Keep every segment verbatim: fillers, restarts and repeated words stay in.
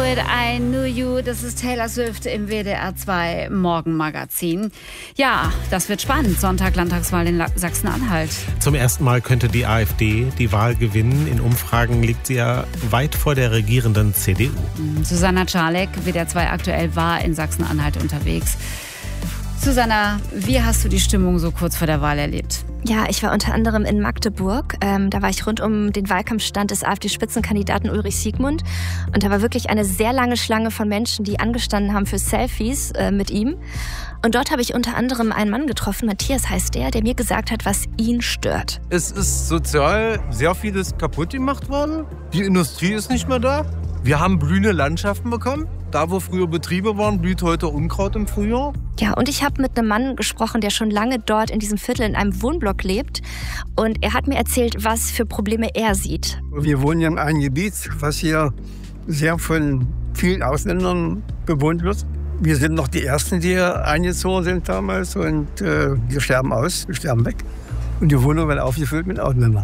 It, I Knew You. Das ist Taylor Swift im W D R zwei Morgenmagazin. Ja, das wird spannend. Sonntag Landtagswahl in Sachsen-Anhalt. Zum ersten Mal könnte die AfD die Wahl gewinnen. In Umfragen liegt sie ja weit vor der regierenden C D U. Susanna Czarlek, W D R zwei aktuell, war in Sachsen-Anhalt unterwegs. Susanna, wie hast du die Stimmung so kurz vor der Wahl erlebt? Ja, ich war unter anderem in Magdeburg. Ähm, da war ich rund um den Wahlkampfstand des AfD-Spitzenkandidaten Ulrich Siegmund. Und da war wirklich eine sehr lange Schlange von Menschen, die angestanden haben für Selfies äh, mit ihm. Und dort habe ich unter anderem einen Mann getroffen, Matthias heißt der, der mir gesagt hat, was ihn stört. Es ist sozial sehr vieles kaputt gemacht worden. Die Industrie ist nicht mehr da. Wir haben blühende Landschaften bekommen. Da, wo früher Betriebe waren, blüht heute Unkraut im Frühjahr. Ja, und ich habe mit einem Mann gesprochen, der schon lange dort in diesem Viertel in einem Wohnblock lebt. Und er hat mir erzählt, was für Probleme er sieht. Wir wohnen ja in einem Gebiet, was hier sehr von vielen Ausländern bewohnt wird. Wir sind noch die Ersten, die hier eingezogen sind damals. Und äh, wir sterben aus, wir sterben weg. Und die Wohnung wird aufgefüllt mit Ausländern.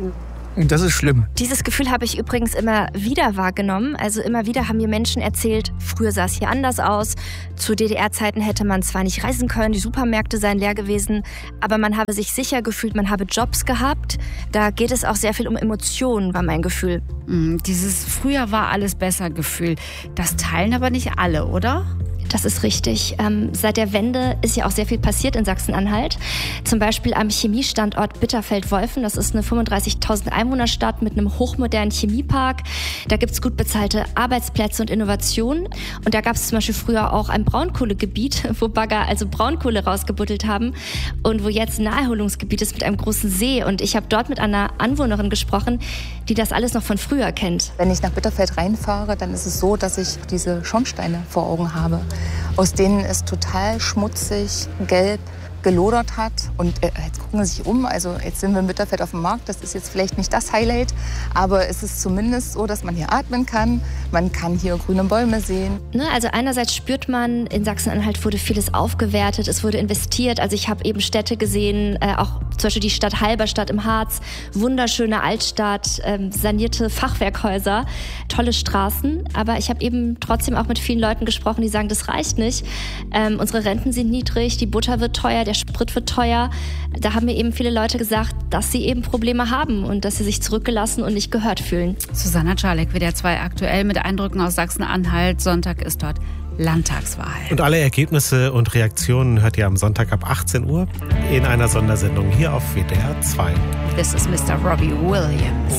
Und das ist schlimm. Dieses Gefühl habe ich übrigens immer wieder wahrgenommen. Also immer wieder haben mir Menschen erzählt, früher sah es hier anders aus. Zu D D R-Zeiten hätte man zwar nicht reisen können, die Supermärkte seien leer gewesen, aber man habe sich sicher gefühlt, man habe Jobs gehabt. Da geht es auch sehr viel um Emotionen, war mein Gefühl. Mm, dieses früher war alles besser Gefühl, das teilen aber nicht alle, oder? Das ist richtig. Ähm, seit der Wende ist ja auch sehr viel passiert in Sachsen-Anhalt. Zum Beispiel am Chemiestandort Bitterfeld-Wolfen. Das ist eine fünfunddreißigtausend Einwohnerstadt mit einem hochmodernen Chemiepark. Da gibt es gut bezahlte Arbeitsplätze und Innovationen. Und da gab es zum Beispiel früher auch ein Braunkohlegebiet, wo Bagger also Braunkohle rausgebuddelt haben und wo jetzt ein Naherholungsgebiet ist mit einem großen See. Und ich habe dort mit einer Anwohnerin gesprochen, die das alles noch von früher kennt. Wenn ich nach Bitterfeld reinfahre, dann ist es so, dass ich diese Schornsteine vor Augen habe, aus denen es total schmutzig, gelb gelodert hat. Und äh, jetzt gucken Sie sich um, also jetzt sind wir in Bitterfeld auf dem Markt, das ist jetzt vielleicht nicht das Highlight, aber es ist zumindest so, dass man hier atmen kann, man kann hier grüne Bäume sehen. Ne, also einerseits spürt man, in Sachsen-Anhalt wurde vieles aufgewertet, es wurde investiert, also ich habe eben Städte gesehen, äh, auch zum Beispiel die Stadt Halberstadt im Harz, wunderschöne Altstadt, ähm, sanierte Fachwerkhäuser, tolle Straßen, aber ich habe eben trotzdem auch mit vielen Leuten gesprochen, die sagen, das reicht nicht, ähm, unsere Renten sind niedrig, die Butter wird teuer, der Sprit wird teuer. Da haben mir eben viele Leute gesagt, dass sie eben Probleme haben und dass sie sich zurückgelassen und nicht gehört fühlen. Susanna Czarlek, W D R zwei aktuell mit Eindrücken aus Sachsen-Anhalt. Sonntag ist dort Landtagswahl. Und alle Ergebnisse und Reaktionen hört ihr am Sonntag ab achtzehn Uhr in einer Sondersendung hier auf W D R zwei. This is Mister Robbie Williams.